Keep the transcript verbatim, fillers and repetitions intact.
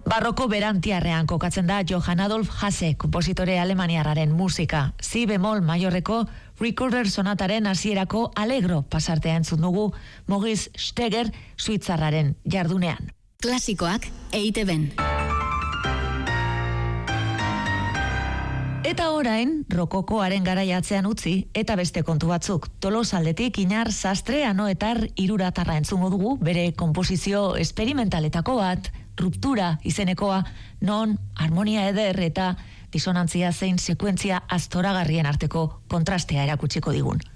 Barroko berantiarrean kokatzen da Johann Adolf Hasse, kompositore alemaniarraren musika. Si bemol maiorreko recorder sonataren hasierako Allegro pasartea entzun dugu Maurice Steger suitzarraren jardunean. Klasikoak E I TeBen. Eta orain, rokokoaren garaiatzean utzi, eta beste kontu batzuk. Tolosaldetik Inar Sastre Anoetar Iruratarra entzungo dugu, bere konposizio esperimentaletako bat, Ruptura izenekoa, non harmonia eder eta disonantzia zein sekuentzia aztoragarrien arteko kontrastea erakutsiko digun.